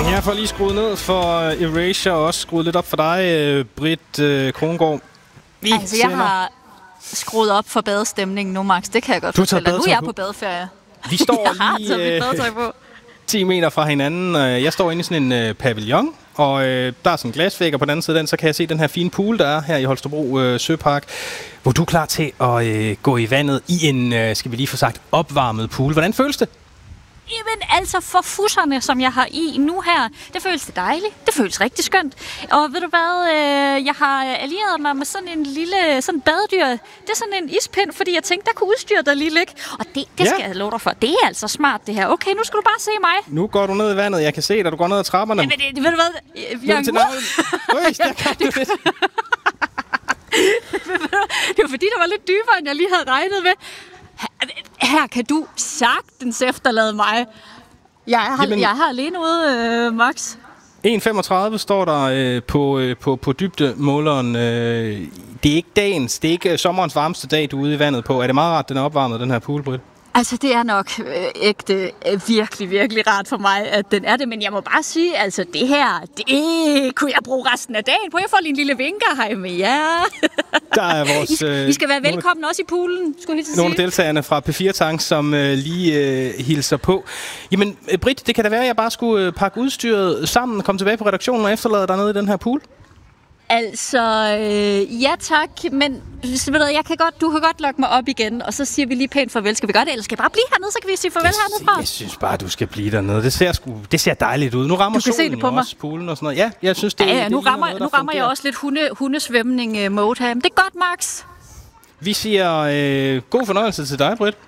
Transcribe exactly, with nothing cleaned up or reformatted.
Jeg får lige skruet ned for Erasure, og også skruet lidt op for dig, Britt øh, Kronborg. Vi altså, jeg sender. har skruet op for badestemningen nu, Max. Det kan jeg godt fortælle. Nu er jeg på badeferie. Vi står lige øh, ti meter fra hinanden. Jeg står inde i sådan en øh, pavillon, og øh, der er sådan en glasvæg, og på den anden side den, så kan jeg se den her fine pool, der er her i Holstebro øh, Søpark, hvor du er klar til at øh, gå i vandet i en, øh, skal vi lige få sagt, opvarmet pool. Hvordan føles det? Jamen altså for fusserne, som jeg har i nu her, det føles det dejligt. Det føles rigtig skønt. Og ved du hvad, øh, jeg har allieret mig med sådan en lille sådan badedyr. Det er sådan en ispind, fordi jeg tænkte, der kunne udstyre dig lige ligge. Og det, det ja. skal jeg love dig for. Det er altså smart det her. Okay, nu skal du bare se mig. Nu går du ned i vandet. Jeg kan se dig. Du går ned ad trapperne. Jamen det, ved du hvad? Jeg er Øj, der kom du lidt. Det var fordi, der var lidt dybere, end jeg lige havde regnet med. Her kan du sagtens efterlade mig. Jeg har, Jamen, jeg har alene ude, øh, Max. en femogtredive står der øh, på, øh, på, på dybdemåleren. Øh, det er ikke dagens, det er ikke sommerens varmeste dag, du er ude i vandet på. Er det meget rart, den er opvarmet, den her pool, Britt? Altså, det er nok øh, ægte, øh, virkelig, virkelig rart for mig, at den er det. Men jeg må bare sige, altså, det her, det kunne jeg bruge resten af dagen på. Jeg får lige en lille vinker, hej med jer. Der er vores... I, I skal være velkommen også i poolen, skulle jeg sige. Nogle af deltagerne fra P fire Tank, som øh, lige øh, hilser på. Jamen, Britt, det kan da være, at jeg bare skulle øh, pakke udstyret sammen, komme tilbage på redaktionen og efterlade dig nede i den her pool? Altså, øh, ja tak, men jeg kan godt, du kan godt lokke mig op igen, og så siger vi lige pænt farvel. Skal vi gøre det, eller skal jeg bare blive hernede, så kan vi sige farvel hernede fra? Jeg synes bare, du skal blive dernede. Det ser, sgu, det ser dejligt ud. Nu rammer solen jo også poolen og sådan noget. Ja, jeg synes, det, ja, ja, det nu rammer, noget, nu rammer jeg også lidt hunde, hundesvømning-mode her. Men det er godt, Max. Vi siger øh, god fornøjelse til dig, Britt.